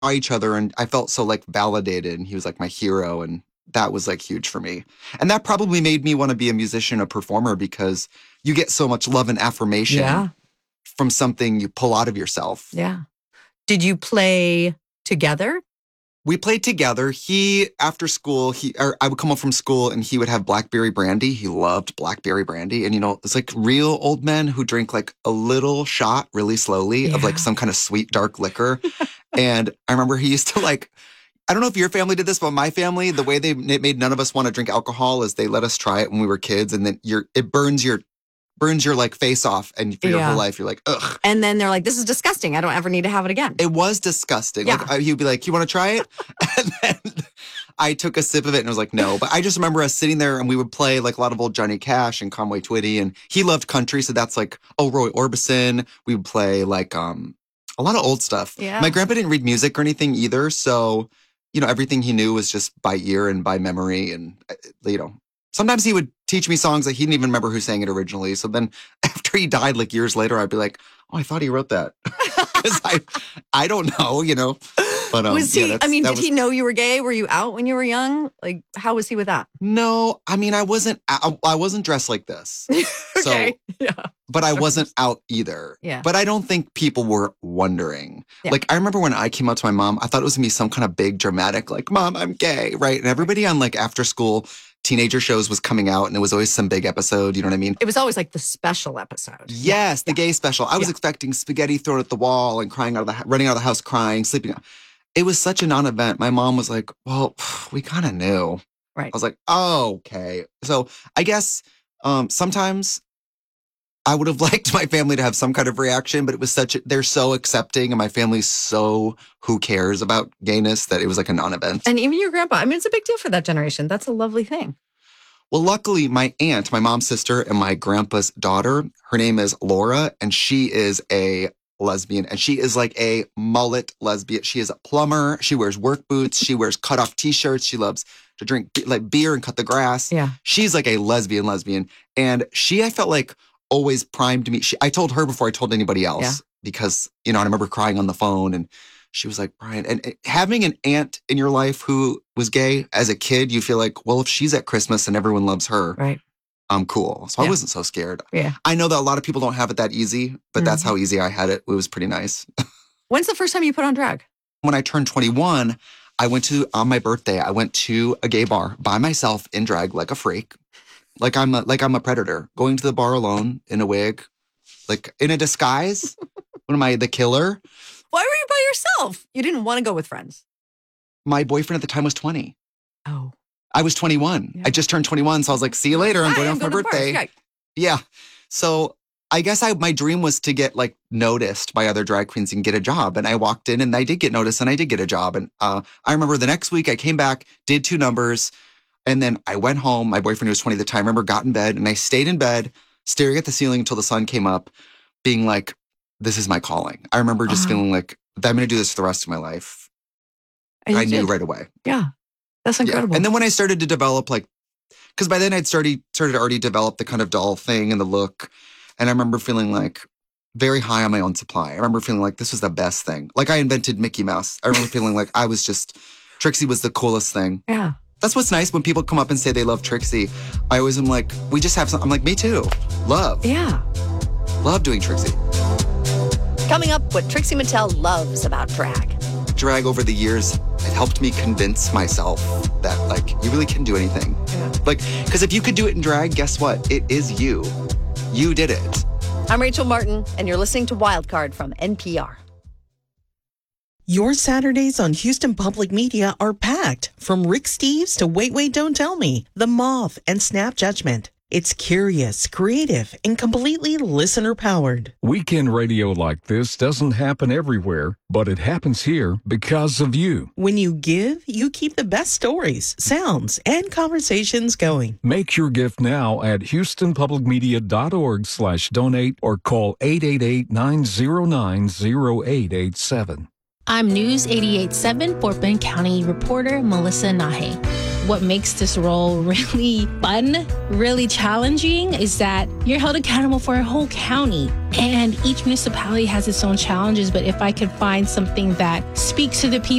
saw each other and I felt so like validated and he was like my hero and that was like huge for me. And that probably made me want to be a musician, a performer because you get so much love and affirmation from something you pull out of yourself. Yeah. Did you play together? We played together. After school, I would come home from school and he would have blackberry brandy. He loved blackberry brandy. And, it's like real old men who drink like a little shot really slowly of like some kind of sweet, dark liquor. And I remember he used to like, I don't know if your family did this, but my family, the way they made none of us want to drink alcohol is they let us try it when we were kids. And then it burns your like face off and for your whole life, you're like, ugh. And then they're like, this is disgusting. I don't ever need to have it again. It was disgusting. Yeah. Like, he'd be like, you want to try it? And then I took a sip of it and I was like, no. But I just remember us sitting there and we would play like a lot of old Johnny Cash and Conway Twitty. And he loved country. So that's like, Roy Orbison. We would play like a lot of old stuff. Yeah. My grandpa didn't read music or anything either. So, everything he knew was just by ear and by memory. And, sometimes he would teach me songs that he didn't even remember who sang it originally. So then after he died, like years later, I'd be like, oh, I thought he wrote that. Because I don't know, But was he, did he know you were gay? Were you out when you were young? Like, how was he with that? No, I wasn't dressed like this. Okay. So, but I wasn't out either. Yeah. But I don't think people were wondering. Yeah. Like, I remember when I came out to my mom, I thought it was going to be some kind of big dramatic, like, Mom, I'm gay, right? And everybody on like after school teenager shows was coming out and it was always some big episode. You know what I mean? It was always like the special episode. Yes, the gay special. I was expecting spaghetti thrown at the wall and running out of the house, crying, sleeping. It was such a non-event. My mom was like, well, we kind of knew. Right. I was like, oh, okay. So I guess sometimes I would have liked my family to have some kind of reaction, but it was they're so accepting and my family's so who cares about gayness that it was like a non-event. And even your grandpa, it's a big deal for that generation. That's a lovely thing. Well, luckily, my aunt, my mom's sister, and my grandpa's daughter, her name is Laura, and she is a lesbian, and she is like a mullet lesbian. She is a plumber. She wears work boots. She wears cut-off T-shirts. She loves to drink like beer and cut the grass. Yeah. She's like a lesbian. And I felt like always primed me. I told her before I told anybody else because, I remember crying on the phone and she was like, Brian, and having an aunt in your life who was gay as a kid, you feel like, well, if she's at Christmas and everyone loves her, right, I'm cool. So I wasn't so scared. Yeah. I know that a lot of people don't have it that easy, but that's how easy I had it. It was pretty nice. When's the first time you put on drag? When I turned 21, on my birthday, I went to a gay bar by myself in drag like a freak. Like I'm a predator, going to the bar alone in a wig, like in a disguise. What am I, the killer? Why were you by yourself? You didn't want to go with friends. My boyfriend at the time was 20. Oh. I was 21. Yeah. I just turned 21, so I was like, see you later. I'm going out for my birthday. Right. Yeah. So I guess my dream was to get like noticed by other drag queens and get a job. And I walked in and I did get noticed and I did get a job. And I remember the next week I came back, did 2 numbers. And then I went home. My boyfriend, who was 20 at the time, I remember got in bed and I stayed in bed, staring at the ceiling until the sun came up, being like, this is my calling. I remember just feeling like, I'm going to do this for the rest of my life. I knew right away. Yeah. That's incredible. Yeah. And then when I started to develop, like, because by then I'd started to already develop the kind of doll thing and the look. And I remember feeling like very high on my own supply. I remember feeling like this was the best thing. Like I invented Mickey Mouse. I remember feeling like Trixie was the coolest thing. Yeah. That's what's nice when people come up and say they love Trixie. I always am like, we just have some. I'm like, me too. Love. Yeah. Love doing Trixie. Coming up, what Trixie Mattel loves about drag. Drag over the years, it helped me convince myself that, like, you really can do anything. Yeah. Like, because if you could do it in drag, guess what? It is you. You did it. I'm Rachel Martin, and you're listening to Wildcard from NPR. Your Saturdays on Houston Public Media are packed. From Rick Steves to Wait, Wait, Don't Tell Me, The Moth, and Snap Judgment. It's curious, creative, and completely listener-powered. Weekend radio like this doesn't happen everywhere, but it happens here because of you. When you give, you keep the best stories, sounds, and conversations going. Make your gift now at houstonpublicmedia.org/donate or call 888-909-0887. I'm News 88.7 Fort Bend County reporter Melissa Nahe. What makes this role really fun, really challenging is that you're held accountable for a whole county. And each municipality has its own challenges, but if I could find something that speaks to the people